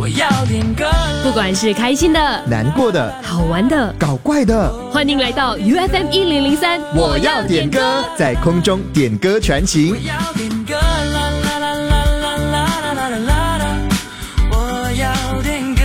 我要点歌。 不管是开心的、 难过的、 好玩的、 搞怪的， 欢迎来到 UFM 1003， 我要点歌，在空中点歌传情。 我要点歌，啦啦啦啦啦啦啦啦啦，我要点歌，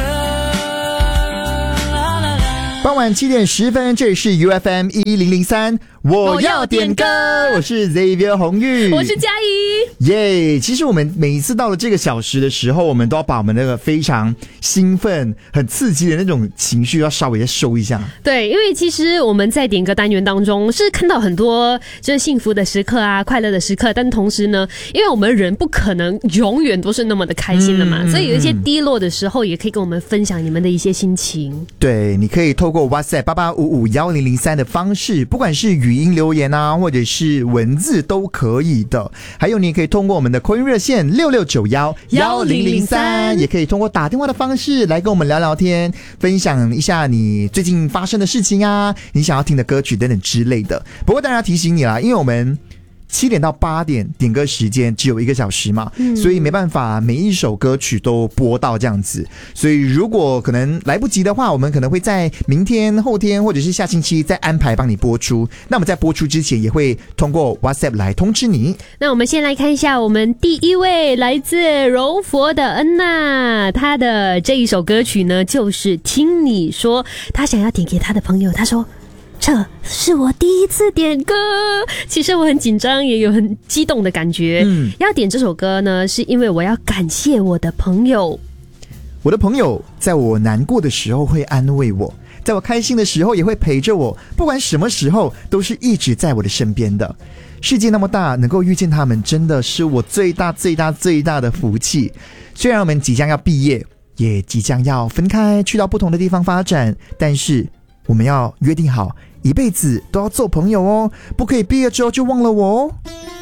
啦啦啦。 傍晚7点10分，这里是 UFM 1003，我要点歌，我是 Xavier 红玉， 我是嘉怡。 耶！其实我们每一次到了这个小时的时候，我们都要把我们那个非常兴奋、很刺激的那种情绪要稍微再收一下。 对，因为其实我们在点歌单元当中是看到很多就是幸福的时刻啊、快乐的时刻，但同时呢，因为我们人不可能永远都是那么的开心的嘛，所以有一些低落的时候，也可以跟我们分享你们的一些心情。 对，你可以透过 WhatsApp 88551003的方式，不管是语音留言啊，或者是文字都可以的。还有你可以通过我们的 call in 热线66911003，也可以通过打电话的方式来跟我们聊聊天，分享一下你最近发生的事情啊，你想要听的歌曲等等之类的。不过当然要提醒你啦，因为我们7点到8点点歌时间只有1个小时嘛，所以没办法每一首歌曲都播到这样子，所以如果可能来不及的话，我们可能会在明天、后天或者是下星期再安排帮你播出。那我们在播出之前也会通过 WhatsApp 来通知你。 那我们先来看一下我们第一位来自柔佛的恩娜，她的这一首歌曲呢就是听你说，她想要点给她的朋友，她说这是我第一次点歌，其实我很紧张，也有很激动的感觉。要点这首歌呢，是因为我要感谢我的朋友。 我的朋友在我难过的时候会安慰我，在我开心的时候也会陪着我，不管什么时候都是一直在我的身边的。世界那么大，能够遇见他们真的是我最大的福气。虽然我们即将要毕业，也即将要分开去到不同的地方发展，但是我们要约定好一辈子都要做朋友哦，不可以毕业之后就忘了我哦。